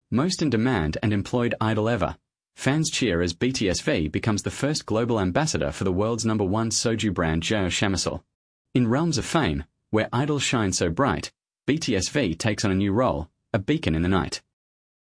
Most in demand and employed idol ever, fans cheer as BTSV becomes the first global ambassador for the world's #1 soju brand Joyo Chamisul. In realms of fame, where idols shine so bright, BTSV takes on a new role, a beacon in the night.